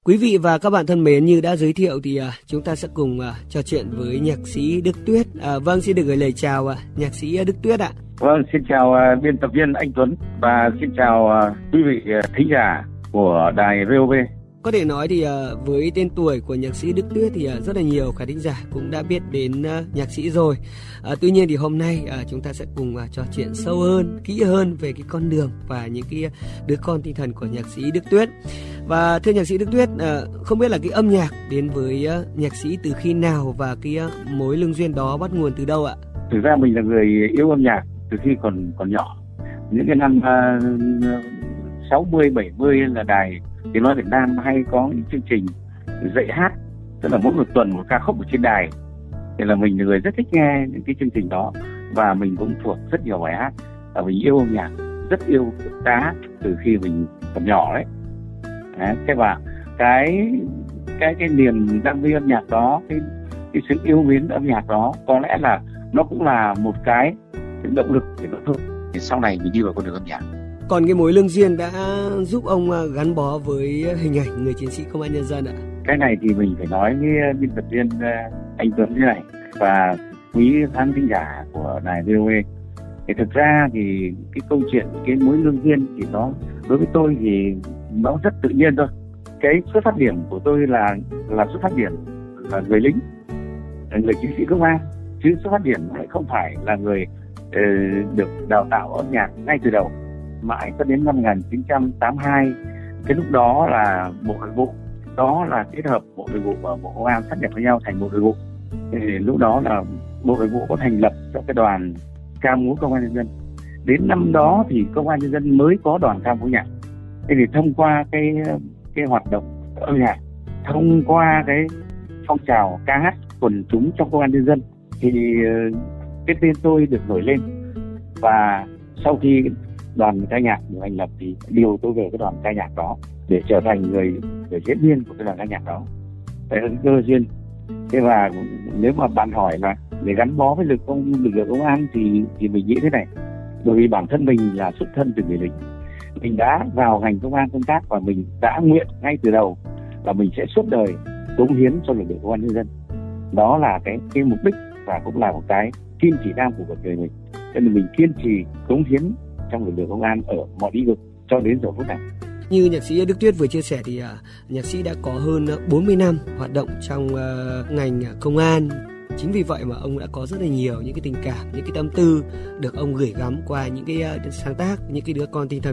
Quý vị và các bạn thân mến, như đã giới thiệu thì chúng ta sẽ cùng trò chuyện với nhạc sĩ Đức Tuyết. Vâng, xin được gửi lời chào nhạc sĩ Đức Tuyết ạ. Vâng, xin chào biên tập viên anh Tuấn và xin chào quý vị thính giả của đài VOV. Có thể nói thì với tên tuổi của nhạc sĩ Đức Tuyết thì rất là nhiều khán thính giả cũng đã biết đến nhạc sĩ rồi. Tuy nhiên thì hôm nay chúng ta sẽ cùng trò chuyện sâu hơn, kỹ hơn về cái con đường và những cái đứa con tinh thần của nhạc sĩ Đức Tuyết. Và thưa nhạc sĩ Đức Tuyết, không biết là cái âm nhạc đến với nhạc sĩ từ khi nào và cái mối lương duyên đó bắt nguồn từ đâu ạ? Thực ra mình là người yêu âm nhạc từ khi còn nhỏ. Những cái năm 60, 70 là đài Tiếng Nói Việt Nam hay có những chương trình dạy hát, tức là mỗi một tuần một ca khúc ở trên đài. Thì là mình là người rất thích nghe những cái chương trình đó và mình cũng thuộc rất nhiều bài hát. Và mình yêu âm nhạc, rất yêu ca từ khi mình còn nhỏ đấy. Thế và cái niềm đam mê âm nhạc đó, cái sự yêu mến âm nhạc đó có lẽ là nó cũng là một cái động lực để nó thôi. Thì sau này mình đi vào con đường âm nhạc. Còn cái mối lương duyên đã giúp ông gắn bó với hình ảnh người chiến sĩ công an nhân dân ạ? Cái này thì mình phải nói với biên tập viên anh Tuấn thế này và quý khán thính giả của đài VOV. Thì thực ra thì cái câu chuyện cái mối lương duyên thì nó đối với tôi thì nó rất tự nhiên thôi. Cái xuất phát điểm của tôi là xuất phát điểm là người lính, là người chiến sĩ công an, chứ xuất phát điểm lại không phải là người được đào tạo âm nhạc ngay từ đầu. Mãi cho đến năm 1982, cái lúc đó là Bộ Nội vụ, đó là kết hợp Bộ Nội vụ và Bộ Công an sát nhập với nhau thành Bộ Nội vụ. Thì lúc đó là Bộ Nội vụ có thành lập cho cái đoàn ca múa Công an Nhân dân. Đến năm đó thì Công an Nhân dân mới có đoàn ca múa nhạc. Thế thì thông qua cái hoạt động âm nhạc, thông qua cái phong trào ca hát quần chúng trong Công an Nhân dân thì cái tên tôi được nổi lên. Và sau khi đoàn ca nhạc được thành lập thì điều tôi về cái đoàn ca nhạc đó để trở thành người diễn viên của cái đoàn ca nhạc đó. Đấy là cơ duyên. Thế và nếu mà bạn hỏi là để gắn bó với lực lượng công an thì mình nghĩ thế này. Bởi vì bản thân mình là xuất thân từ người lính, mình đã vào ngành công an công tác và mình đã nguyện ngay từ đầu là mình sẽ suốt đời cống hiến cho lực lượng công an nhân dân. Đó là cái mục đích và cũng là một cái kim chỉ nam của cuộc đời mình. Cho nên mình kiên trì cống hiến trong lực lượng công an ở mọi lĩnh vực cho đến giờ phút này. Như nhạc sĩ Đức Tuyết vừa chia sẻ thì nhạc sĩ đã có hơn 40 năm hoạt động trong ngành công an. Chính vì vậy mà ông đã có rất là nhiều những cái tình cảm, những cái tâm tư được ông gửi gắm qua những cái sáng tác, những cái đứa con tinh thần